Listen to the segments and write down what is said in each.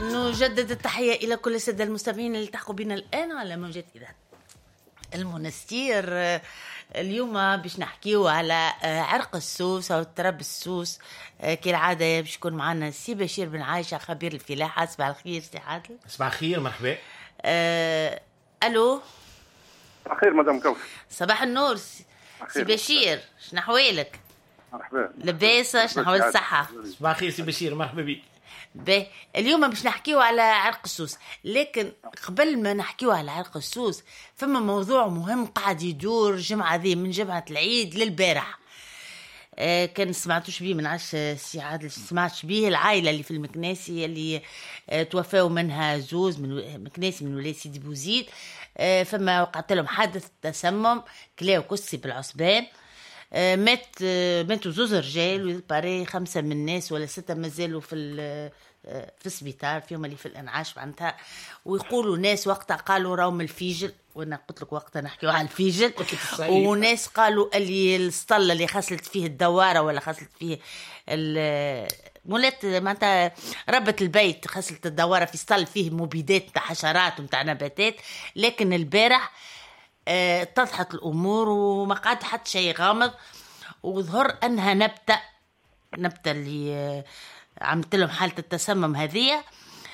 نجدد التحية إلى كل السادة المستمعين اللي التحقوا بنا الآن على موجات إذاعة المنستير. اليوم باش نحكيو على عرق السوس أو اضطراب السوس. كالعادة باش يكون معنا سي بشير بن عايشة خبير الفلاحة. صباح الخير سي عادل. صباح الخير مرحبا. ألو. صباح الخير مدام كوثر. صباح النور سي بشير، شنو أحوالك؟ مرحبا. لباسة، شنو أحوال الصحة؟ صباح الخير سي بشير، مرحبا بك. اليوم باش نحكيو على عرق السوس، لكن قبل ما نحكيو على عرق السوس فما موضوع مهم قاعد يدور جمعة ذي من جمعة العيد للبارح. كان سمعتوش بيه من عش سي عادل، سمعتش بيه العائلة اللي في المكناسي اللي توفاو منها زوز من مكناسي من ولاية سيدي بوزيد. فما وقعت لهم حادث تسمم كلاو كسي بالعصبان. ماتوا زوز رجال ويباري 5 من الناس ولا 6 مازالوا في السبيطار، فيهم اللي في الانعاش معناتها. ويقولوا ناس وقتها قالوا راهم الفيجل، وانا قلت لك وقتها نحكيو على الفيجل. وناس قالوا اللي السطل اللي خسلت فيه الدواره ولا خسلت فيه مولات معناتها ربة البيت خسلت الدواره في سطل فيه مبيدات تاع حشرات وتاع نباتات. لكن البارح اتضحت الأمور وما قعد حتى شيء غامض، وظهر أنها نبتة اللي عملت لهم حالة التسمم هذه.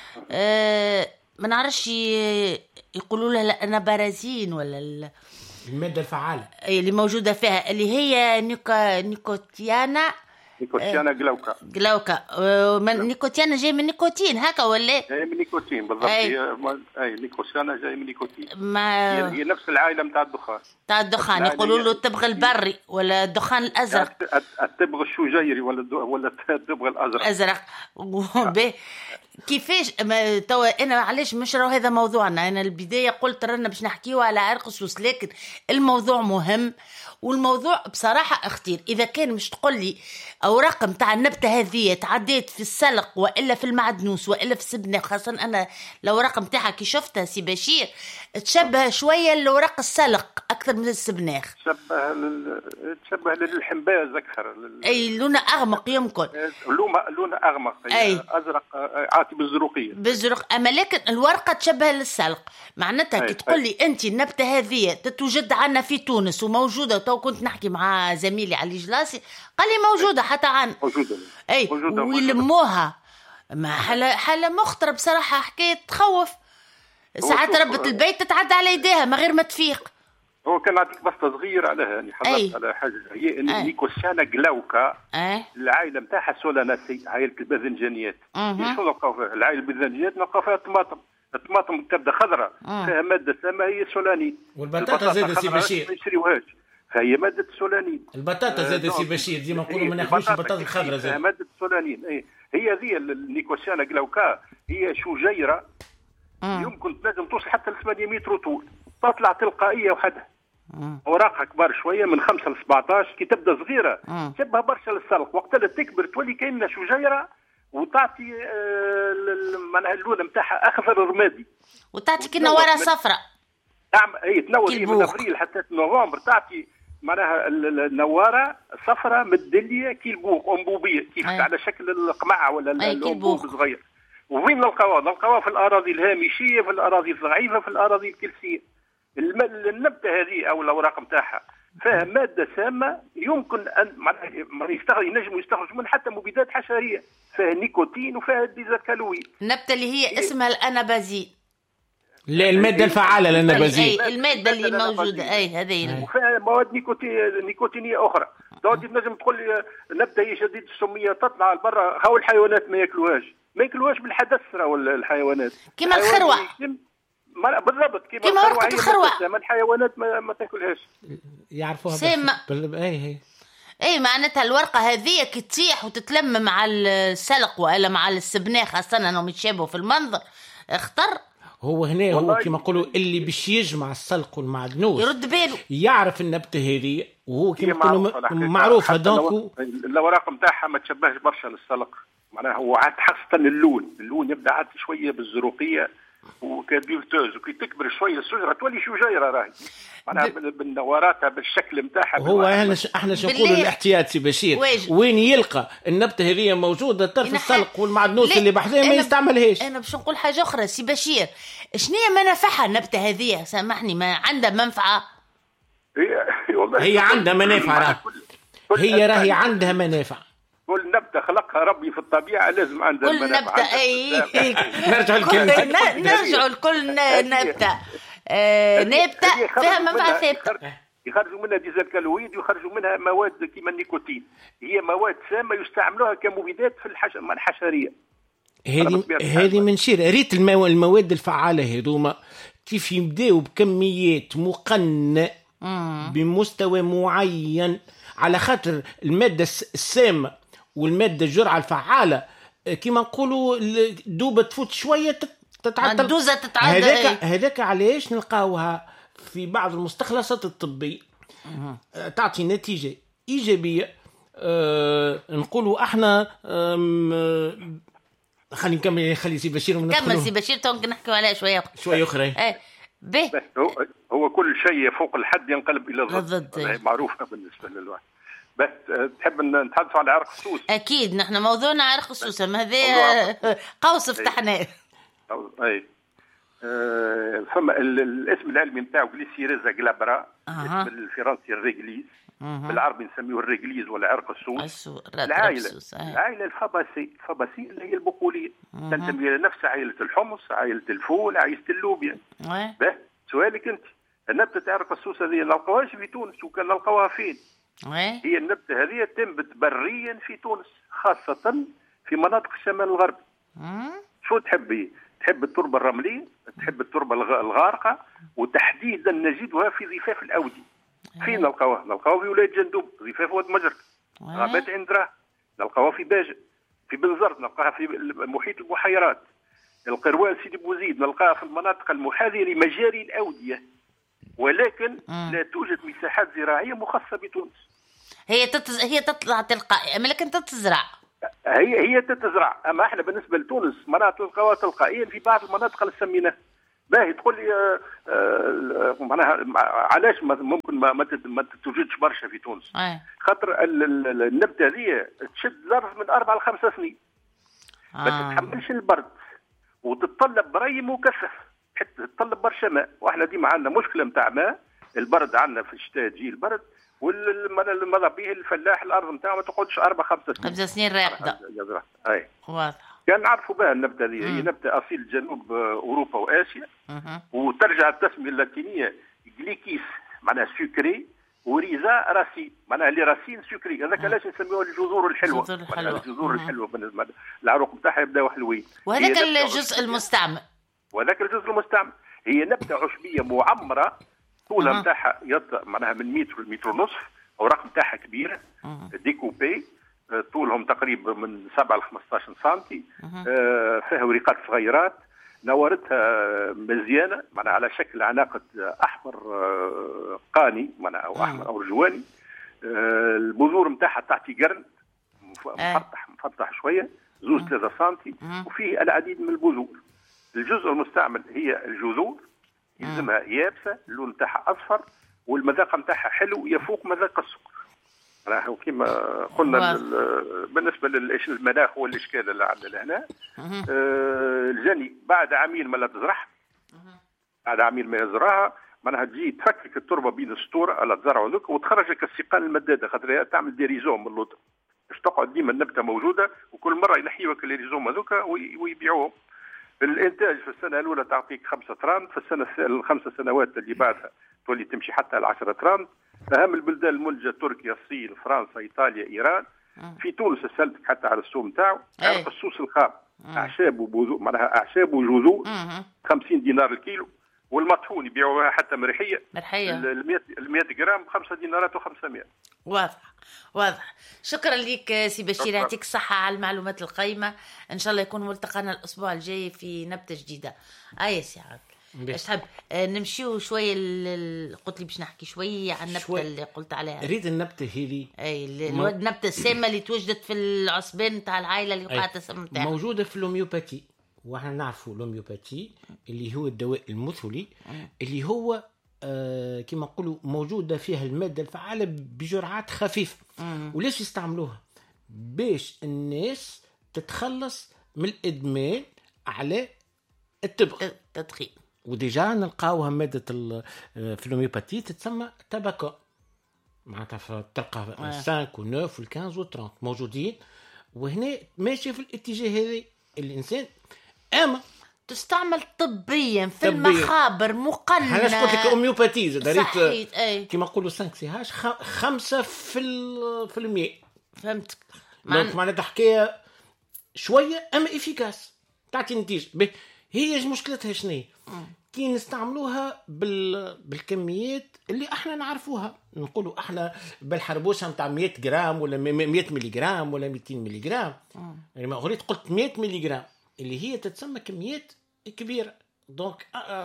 ما نعرفش يقولوا لها أنا بارازين ولا المادة الفعالة اللي موجودة فيها اللي هي نيكوتيانا جلوكا. نيكوتيانا جاي من نيكوتين هكا ولا جاي من نيكوتين بالضبط. اي نيكوتيانا جاي من نيكوتين. هي نفس العائله نتاع الدخان. يقولوا له التبغ البري ولا الدخان الازرق، التبغ الشجيري ولا التبغ الازرق. كيفاش توا انا علاش مش راهو هذا موضوعنا. انا البدايه قلت رانا باش نحكيو على عرق السوس، لكن الموضوع مهم والموضوع بصراحه اختير. اذا كان مش تقول لي اوراق نتاع النبته هذه تعديت في السلق والا في المعدنوس والا في السبنه، خاصه انا الاوراق نتاعها كي شفتها سي بشير تشبه شويه الاوراق السلق اكثر من السبناخ. تشبه للحنباز اكثر. اي لونها اغمق يمكن. لونها اغمق. ازرق عاطي بالزرقيه. اما لكن الورقه تشبه للسلق. معناتها كي تقول لي انت النبته هذه تتوجد عنا في تونس وموجوده، تو كنت نحكي مع زميلي علي جلاسي قال لي موجوده حتى عنا. موجوده ويلموها. ما حاله مخطره بصراحه، حكايه تخوف. ساعات ربة البيت تتعدى على يديها ما غير ما تفيق. هو كان نعطيك بسطة صغيرة عليها، يعني حضرت على حاجة. هي نيكوتيانا جلوكا. العائلة نتاعها سولاناسي، عائلة الباذنجانيات. شو نلقاو فيها؟ العائلة الباذنجانيات نلقاو فيها الطماطم تبدا خضراء، فيها مادة سامة هي سولانين. والبطاطا زاد سي بشير ما يشريوهاش، فهي مادة سولانين. البطاطا زاد سي بشير ديما نقولوا ما ناخذوش البطاطا الخضراء زاد مادة سولانين. هي ذي النيكوتيانا جلوكا، هي شجيرة يمكن تنجم توصل حتى ل 8 متر طول، تطلع تلقائية وحدها. اوراقها كبار شويه من 5 ل 17. كي تبدا صغيره تشبه برشا للسلق، وقت اللي تكبر تولي كأنها شجيره وتعطي معناها اللون نتاعها اخضر رمادي، وتعطي كي نواره صفراء. نعم تنور من ابريل حتى نوفمبر، تعطي معناها النواره صفراء مدليه كي البوق انبوبيه كيف على شكل القمع ولا الانبوب صغير. وين نلقاوها في الاراضي الهامشيه، في الاراضي الضعيفه، في الاراضي الكلسيه. النبته هذه او الاوراق نتاعها فيها ماده سامه يمكن ان ينجموا يستخرجوا من حتى مبيدات حشريه، فيها نيكوتين وفيها ديزاكالويد. النبته اللي هي اسمها الانابازين. لا الماده الفعاله الانابازين. الماده اللي موجوده هذه. وفيها مواد نيكوتينيه اخرى. تودي تنجم تقول لي نبته هي شديده السميه تطلع لبرا، هاو الحيوانات ما ياكلوهاش بالحدث ولا الحيوانات كما الخروع. بالضبط كما ورقة الخروع. الحيوانات ما تاكلهاش، يعرفوها سامة. اي معناتها الورقة هذه كي تطيح وتتلم مع السلق ولا مع السبناخ، خاصة انهم يتشابهوا في المنظر اختر. هو هنا هو كما نقولوا اللي باش يجمع السلق والمعدنوس يرد باله يعرف النبتة هذه، وهو كما نقولوا معروفة. دونك الأوراق نتاعها ما تشبهش برشا للسلق، معناها هو عاد خاصة اللون يبدا عاد شوية بالزروقية، وكادولتوز وكي تكبر شويه الشجره تولي شجيره راهي معناها بالنوراتها بالشكل نتاعها. هو احنا شو نقولوا الاحتياط سي بشير وين يلقى النبته هذه موجوده طرف السلق والمعدنوس اللي بحذاه ما يستعملهاش. انا باش نقول حاجه اخرى سي بشير، شنو هي منافعها النبته هذه؟ سامحني، ما عندها منفعه؟ هي عندها منافع، هي راهي عندها منافع. كل نبتة خلقها ربي في الطبيعة لازم عندها كل نبتة نرجع لكل نبتة نبتة فيها منفعة ثابتة. يخرجوا منها ديزالكالويد ويخرجوا منها مواد كيما النيكوتين، هي مواد سامة يستعملوها كمبيدات في الحشرية. هذه من شير ريت المواد الفعالة هذوما كيف يبداوا بكميات مقننة بمستوى معين، على خاطر المادة السامة والمادة الجرعة الفعالة كما نقولوا دوبة تفوت شوية تتعدل. هذاك علاش نلقاوها في بعض المستخلصات الطبية تعطي نتيجة إيجابية. نقولوا احنا خلي نكمل، خلي سي بشير كمل سي بشير تو نحكيو عليها شوية أخرى. هو كل شيء فوق الحد ينقلب إلى الضد، معروفة بالنسبة للواحد. بس تحب نتحدث على عرق السوس؟ اكيد نحن موضوعنا عرق السوس، هذا قوس فتحناه. اي فما الاسم العلمي نتاعو جليسيريزا جلابرا، الاسم الفرنسي الريغليز، بالعربي نسميه الريغليز ولا عرق السوس. العائله الفاباسي اللي هي البقوليه، تنتمي الى نفس عائله الحمص، عائله الفول، عائله اللوبيا. بس سؤالك انت، النبته عرق السوس هذه نلقاوهاش في تونس، وكان نلقاوها فين؟ هي النبتة هذه تنبت بريا في تونس، خاصة في مناطق الشمال الغربي. شو تحبي؟ تحب التربة الرملية، تحب التربة الغارقة، وتحديدا نجدها في ضفاف الأودية. فين نلقاوها؟ نلقاوها في ولاية جندوب، ضفاف واد مجرد، غابات عندرا، نلقاوها في باجة، في بنزرت، نلقاها في محيط البحيرات، القروان سيدي بوزيد نلقاها في المناطق المحاذية لمجاري الأودية، ولكن لا توجد مساحات زراعية مخصصة بتونس. هي تطلع تلقائيا، لكن تتزرع. هي تتزرع، اما احنا بالنسبه لتونس مناطق تلقاوها تلقائيا في بعض المناطق اللي سميناها. باهي تقول لي معناها علاش ممكن ما تتوجدش برشا في تونس؟ خاطر النبته هذه تشد ظرف من 4 ل 5 سنين، ما تتحملش البرد وتتطلب بري مكثف، حتى تتطلب برشا ماء، واحنا ديما عندنا مشكله نتاع ماء، البرد عندنا في الشتاء تجي البرد، والماذا به الفلاح الارض نتاعو ما تقعدش 4-5 سنين راقده. اي واضح. كان نعرفوا بها النبته هذه، هي نبته اصيل جنوب اوروبا واسيا، وترجع التسميه اللاتينيه جليكيس معناها سكري، وريزا راسي معناها لي راسين سكري. هذاك علاش نسميوها الجذور الحلوه. الجذور الحلوه بالنسبه العروق نتاعها يبداو حلوين. وهذاك الجزء المستعمل. هي نبته عشبيه معمره، طولها نتاعها معناها من متر لمتر ونصف، اوراق نتاعها كبيره ديكوبي، طولهم تقريبا من 7 ل 15 سنتي، فيها وريقات صغيرات، نوارتها مزيانه معناها على شكل عناقه احمر قاني معناها او احمر ارجواني. البذور نتاعها تعطي قرن مفتح شويه 2-3 سنتي، وفيه العديد من البذور. الجزء المستعمل هي الجذور، يلزمها يابسه، اللون نتاعها اصفر، والمذاق نتاعها حلو يفوق مذاق السكر. راهو كما قلنا بالنسبه للمناخ والاشكال اللي عندنا هنا، الجني بعد عامين ما لا تزرعها، بعد عامين ما يزرعها معناها تجي تفكك التربه بين السطور على تزرع هذوك وتخرج لك السيقان المداده، خاطر تعمل دي ريزوم من اللوطه باش تقعد ديما النبته موجوده، وكل مره ينحيوك الريزوم هذوك ويبيعوهم. الانتاج في السنه الاولى تعطيك 5 طران، في ال5 سنوات اللي بعدها تولي تمشي حتى على 10 طران. اهم البلدان المنتجه تركيا، الصين، فرنسا، ايطاليا، ايران. في تونس سالتك حتى على السوق نتاعو، عرق السوس الخام، اعشاب وبذور معناها اعشاب وجذور 50 دينار الكيلو، والمطحون يبيعوها حتى مريحيه ال 100 جرام ب 5 دينارات و500. واضح. شكرا لك سي بشير، يعطيك الصحة على المعلومات القيمة. إن شاء الله يكون ملتقانا الأسبوع الجاي في نبتة جديدة. يا عاد ايش تحب نمشيو شوية قلت لي باش نحكي شوية عن النبتة اللي قلت عليها. ريد النبتة هذه النبتة السامة اللي توجدت في العصبان نتاع العائلة اللي وقعت السم نتاعها، موجودة في الهوميوباثي واحنا نعرفوا الهوميوباتي اللي هو الدواء المثلي اللي هو كما نقولوا موجوده فيها الماده الفعاله بجرعات خفيفه. وليش يستعملوها؟ باش الناس تتخلص من الادمان على التدخين. وديجا نلقاوها ماده في الهوميوباتي تتسمى تباكو، معناتها تلقى 5 و9 و15 و30 موجودين. وهنا ماشي في الاتجاه هذا الانسان، اما تستعمل طبيا في المخابر مقننه. انا قلت لك هوميوباتي دريت كما نقولوا 5 سي 5%. فهمتك. معناتها حكايه شويه اما افيكاس تعطي نتيجه. هي مشكلتها شنو؟ كي نستعملوها بالكميات اللي احنا نعرفوها، نقولوا احنا بالحربوشه نتاع 100 جرام ولا 100 ملي جرام ولا 200 ملي جرام. يعني ما غريت قلت 100 ملي جرام اللي هي تتسمى كميات كبيره. دونك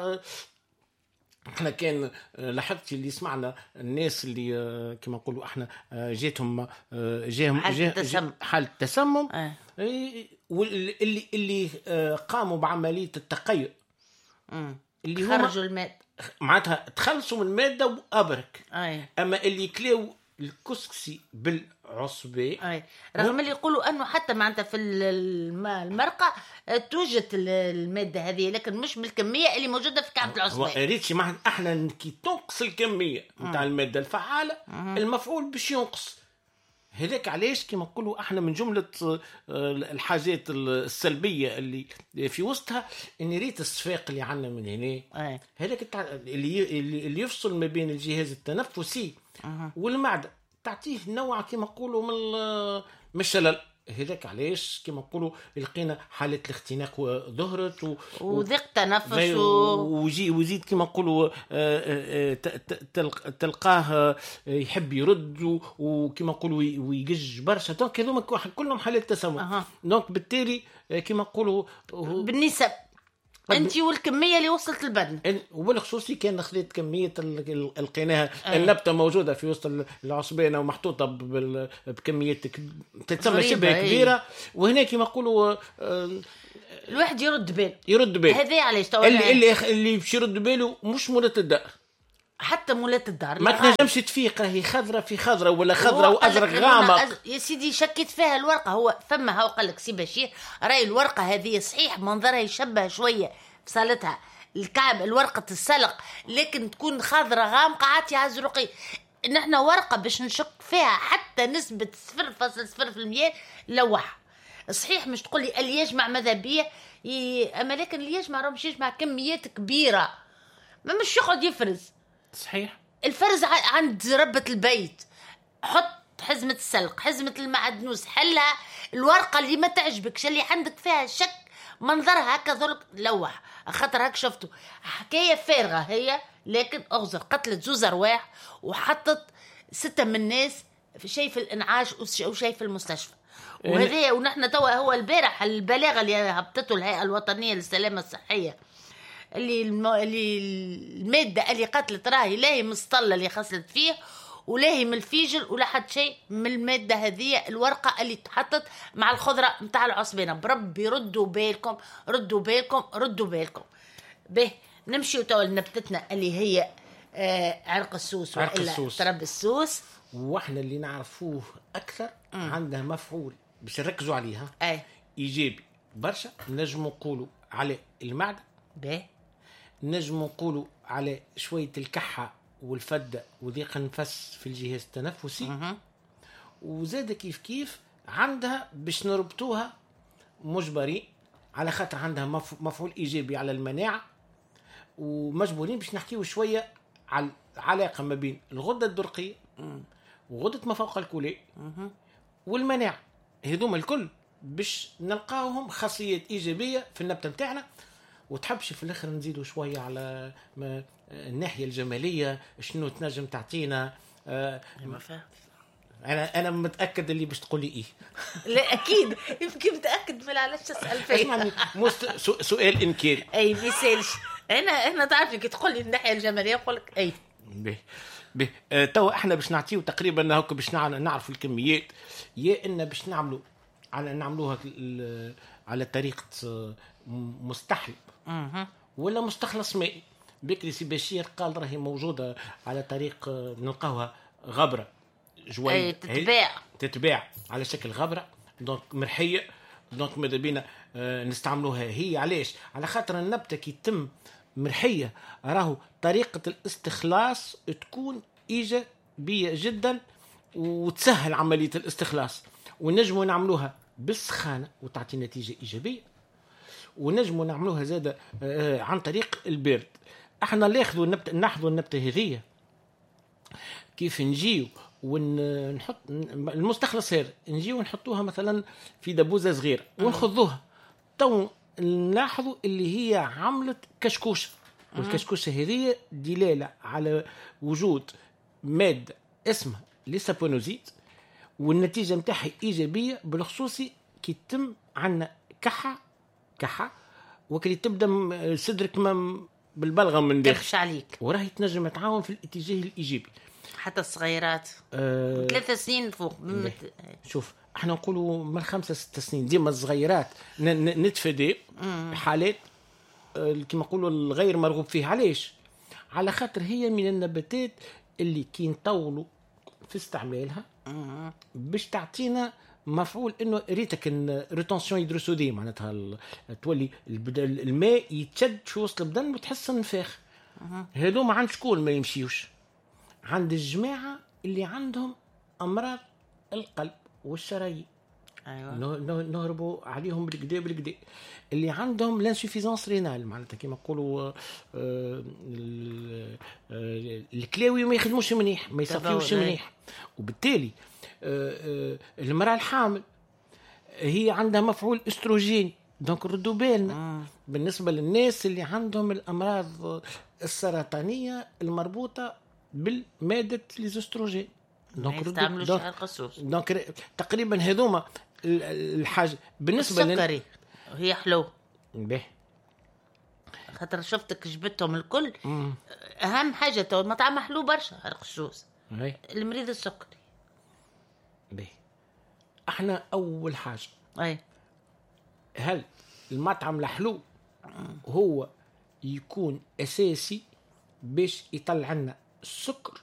احنا كان لاحظت اللي سمعنا الناس اللي كما نقولوا احنا جاتهم حالة تسمم واللي قاموا بعملية التقيؤ اللي خرجوا المادة، معناتها تخلصوا من المادة وأبرك. أما اللي كلاو الكسكسي بالعصبة رغم اللي يقولوا أنه حتى معناتها في المرقة توجد المادة هذه، لكن مش بالكمية اللي موجودة في كعبة العصبة. ريتشي معناتها احنا كي تنقص الكمية نتاع المادة الفعالة المفعول باش ينقص. هذاك علاش كما نقولوا احنا من جملة الحاجات السلبية اللي في وسطها ان ريت الصفاق اللي عندنا من هنا هذاك اللي يفصل ما بين الجهاز التنفسي والمعدة، تعطيه نوع كما نقولوا من الشلل. هذاك علاش كما نقولوا لقينا حالة الاختناق ظهرت وضيق تنفس وزيد كما نقولوا تلقاه يحب يرد وكما نقولوا ويجج برشا. دونك هذوما كلهم حالات تسمم. دونك بالتالي كما نقولوا بالنسب انت والكميه اللي وصلت البدن. وبالخصوصي كان خذيت كميه لقيناها النبته موجوده في وسط العصبانه ومحطوطه بكميات تتسمى شبه كبيره. وهنا كما نقولوا الواحد يرد باله هذا علاش اللي باش يرد باله مش مولات الدار، حتى مولات الدار ما تنجمش تفيق راهي خضره في خضره ولا خضره وازرق غامق. يا سيدي شكيت فيها الورقه. هو هو قال لك سي بشير راي الورقه هذه صحيح منظرها يشبه شويه في صالتها الكعب الورقه السلق، لكن تكون خضره غامقه عاتي ازرقي. نحن ورقه باش نشك فيها حتى نسبه 0.0% لوح. صحيح مش تقول لي اللي يجمع ماذا بيه اما لكن اللي يجمع راه مش يجمع كميات كبيره، ما مش يقعد يفرز. صحيح الفرز عند ربة البيت. حط حزمة السلق، حزمة المعدنوس، حلها الورقة اللي ما تعجبكش اللي عندك فيها شك منظرها هكا ذلك لوح خاطر هك شفته حكاية فارغة هي، لكن أغزر قتلت 2 أرواح وحطت 6 من الناس في شيء في الإنعاش وشيء في المستشفى. وهذا ونحن توا هو البارح البلاغة اللي هبطته الهيئة الوطنية للسلامة الصحية اللي المادة اللي قتلت راهي لاهي مسطلة اللي خسلت فيه ولاهي من الفيجل ولا حد شيء من المادة هذه الورقة اللي تحطت مع الخضرة متاع العصبانة. بربي ردوا بالكم ردوا بالكم ردوا بالكم. به نمشي توا لنبتتنا اللي هي عرق السوس وإلا ترب السوس. واحنا اللي نعرفوه أكثر عندها مفعول باش نركزوا عليها إيجابي برشا. نجم نقولوا على المعدة، نجم نقولوا على شوية الكحة والفدة وضيق النفس في الجهاز التنفسي. وزاد كيف عندها باش نربطوها مجبرين على خاطر عندها مفعول إيجابي على المناعة. ومجبورين باش نحكيو شوية على العلاقة ما بين الغدة الدرقية وغدة ما فوق الكلى والمناعة. هذوما الكل باش نلقاوهم خاصيات إيجابية في النبتة متاعنا. وتحبش في الاخر نزيدوا شويه على الناحيه الجماليه شنو تنجم تعطينا. انا متاكد اللي باش تقولي ايه. لا اكيد يمكن متاكد من علاش تسال فيا. سؤال انكاري. اي بيسالش انا تعرفي كي تقول لي الناحيه الجماليه نقول لك اي به توا احنا باش نعطيو تقريبا هكا باش نعرفوا الكميات يا ان باش نعملوها على طريقه مستحلب ولا مستخلص مائي. بكري سي بشير قال راهي موجوده على طريق نلقاوها غبره جوي تتباع على شكل غبره، دونك مرحيه، دونك ماذا بينا نستعملوها هي. علاش؟ على خاطر النبته كي تتم مرحيه راهو طريقه الاستخلاص تكون ايجابيه جدا وتسهل عمليه الاستخلاص، ونجموا نعملوها بالسخانه وتعطي نتيجه ايجابيه، ونجموا نعملوها زاده عن طريق البرد. احنا ناخذوا النبته هذه كيف نجيو ونحط المستخلص هذا، نجيو ونحطوها مثلا في دبوزه صغيره ونخذوها، تو نلاحظوا اللي هي عملت كشكوشه، والكشكوشه هذه دلاله على وجود ماده اسمها ليسابونوزيت، والنتيجه نتاعها ايجابيه بالخصوصي كي تم عندنا كحه وكي تبدا صدرك بالبلغم من داخل تخش عليك، وراهي تنجم تعاون في الاتجاه الايجابي حتى الصغيرات 3 سنين فوق. شوف احنا نقولوا من 5 6 سنين ديما الصغيرات نتفادى حالات كما نقولوا الغير مرغوب فيه. علاش؟ على خاطر هي من النباتات اللي كي نطولوا في استعمالها باش تعطينا مفعول انه ريتك ريتونسيون هيدروسوديه، معناتها تولي الماء يتشد في وسط البدن وتحس النفاخ. هذو ما عند شكون ما يمشيوش، عند الجماعه اللي عندهم امراض القلب والشرايين. ايوه نهربوا عليهم بالكدا اللي عندهم لانسوفيزانس رينال، معناتها كيما نقولوا الكلاوي ما يخدموش منيح، ما يصفيوش منيح، وبالتالي المراه الحامل هي عندها مفعول استروجين. دونك ردوا بالنا بالنسبه للناس اللي عندهم الامراض السرطانيه المربوطه بالماده الاستروجين، دونك تقريبا هذوما الحاجه. بالنسبه للسكري هي حلو به، خاطر شفتك جبتهم الكل. اهم حاجه تو المطعم حلو برشا القشوص المريض السكري به. احنا اول حاجه هل المطعم الحلو هو يكون اساسي باش يطلع لنا السكر